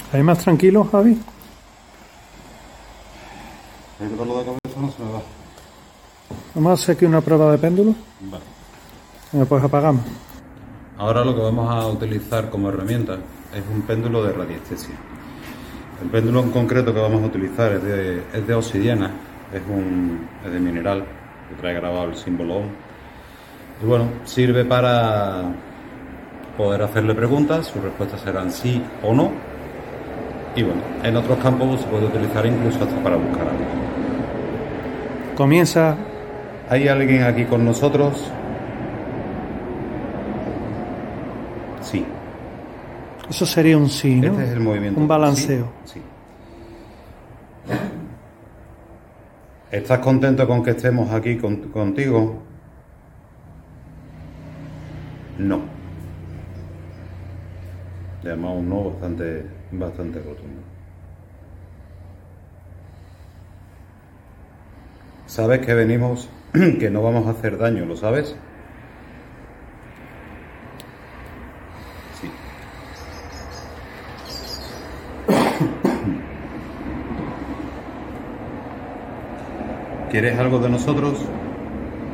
¿Ahí más tranquilo, Javi? El dolor de cabeza no se me va. Vamos a hacer aquí una prueba de péndulo. Vale. Pues apagamos. Ahora lo que vamos a utilizar como herramienta es un péndulo de radiestesia. El péndulo en concreto que vamos a utilizar es de obsidiana, es de mineral, que trae grabado el símbolo Ohm. Y bueno, sirve para poder hacerle preguntas, sus respuestas serán sí o no. Y bueno, en otros campos se puede utilizar incluso hasta para buscar algo. Comienza. ¿Hay alguien aquí con nosotros? Sí. Eso sería un sí, ¿no? Este es el movimiento. Un balanceo. Sí. ¿Estás contento con que estemos aquí contigo? No. Además un no bastante rotundo. ¿Sabes que venimos, que no vamos a hacer daño, lo sabes? Sí. ¿Quieres algo de nosotros?